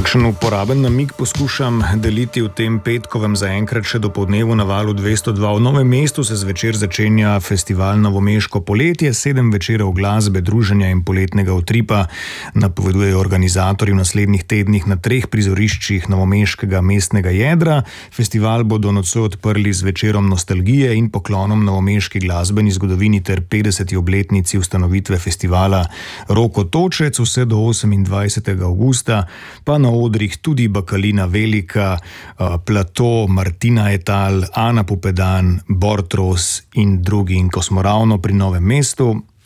Kakšen uporaben namig poskušam deliti v tem petkovem zaenkrat še dopoldnevu na Valu 202. V Novem mestu se zvečer začenja festival Novomeško poletje, 7 večerov glasbe, druženja in poletnega utripa napovedujejo organizatorji v naslednjih tednih na 3 prizoriščih novomeškega mestnega jedra. Festival bodo nocoj odprli z večerom nostalgije in poklonom novomeški glasbeni zgodovini ter 50. obletnici ustanovitve festivala Roko Točec, vse do 28. avgusta, pa na odrih tudi Bakalina Velika, Plato, Martina Etal, Ana Pupedan, Bortros in drugi. In ko smo ravno pri Novem mestu,